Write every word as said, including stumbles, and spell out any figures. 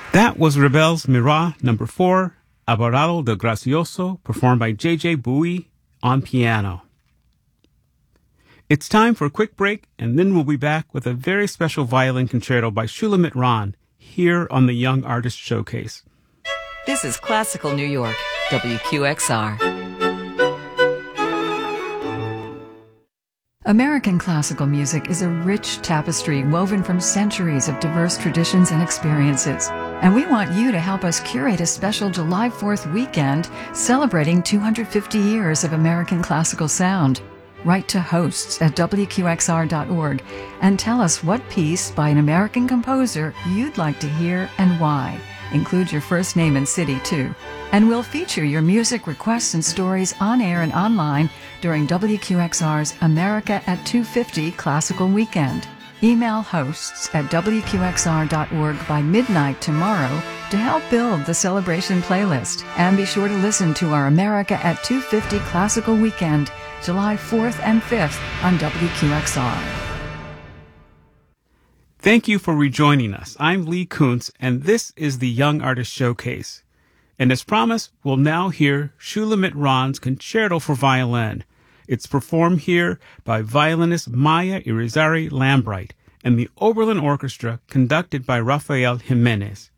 That was Rebels Mira number four, Aborado de Gracioso, performed by J J Bowie on piano. It's time for a quick break, and then we'll be back with a very special violin concerto by Shulamit Ron here on the Young Artist Showcase. This is Classical New York, W Q X R. American classical music is a rich tapestry woven from centuries of diverse traditions and experiences. And we want you to help us curate a special July fourth weekend celebrating two hundred fifty years of American classical sound. Write to hosts at W Q X R dot org and tell us what piece by an American composer you'd like to hear and why. Include your first name and city, too. And we'll feature your music requests and stories on air and online during W Q X R's America at two fifty Classical Weekend. Email hosts at W Q X R dot org by midnight tomorrow to help build the celebration playlist. And be sure to listen to our America at two fifty Classical Weekend, July fourth and fifth on W Q X R. Thank you for rejoining us. I'm Lee Kuntz, and this is the Young Artist Showcase. And as promised, we'll now hear Shulamit Ron's Concerto for Violin. It's performed here by violinist Maya Irizarry Lambright and the Oberlin Orchestra, conducted by Rafael Jimenez.